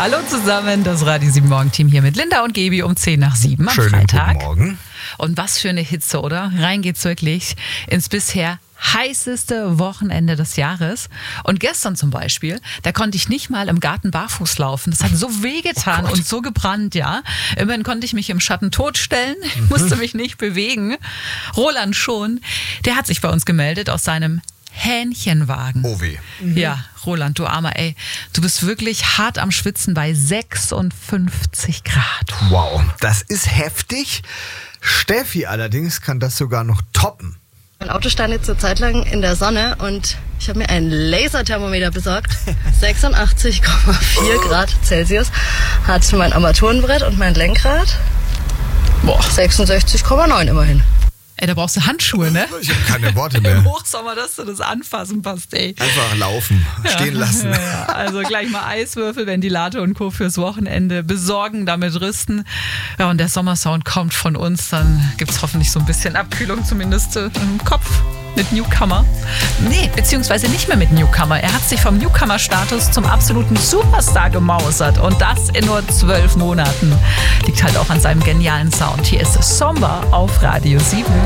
Hallo zusammen, das Radio 7 Morgen-Team hier mit Linda und Gebi um 7:10 am Schönen Freitag. Guten Morgen. Und was für eine Hitze, oder? Rein geht's wirklich ins bisher heißeste Wochenende des Jahres. Und gestern zum Beispiel, da konnte ich nicht mal im Garten barfuß laufen. Das hat so wehgetan und so gebrannt, ja. Immerhin konnte ich mich im Schatten totstellen. Ich musste mich nicht bewegen. Roland schon. Der hat sich bei uns gemeldet aus seinem Hähnchenwagen. Oh weh. Ja, Roland, du Armer, ey. Du bist wirklich hart am Schwitzen bei 56 Grad. Wow, das ist heftig. Steffi allerdings kann das sogar noch toppen. Mein Auto stand jetzt eine Zeit lang in der Sonne und ich habe mir ein Laserthermometer besorgt. 86,4 Grad Celsius hat mein Armaturenbrett und mein Lenkrad. Boah. 66,9 immerhin. Ey, da brauchst du Handschuhe, ne? Ich habe keine Worte Im mehr. Hochsommer, dass du das anfassen passt, ey. Einfach laufen, stehen lassen. Ja, also gleich mal Eiswürfel, Ventilator und Co. fürs Wochenende besorgen, damit rüsten. Ja, und der Sommersound kommt von uns, dann gibt's hoffentlich so ein bisschen Abkühlung, zumindest im Kopf. Mit Newcomer. Nee, beziehungsweise nicht mehr mit Newcomer. Er hat sich vom Newcomer-Status zum absoluten Superstar gemausert. Und das in nur 12 Monaten. Liegt halt auch an seinem genialen Sound. Hier ist Somber auf Radio 7.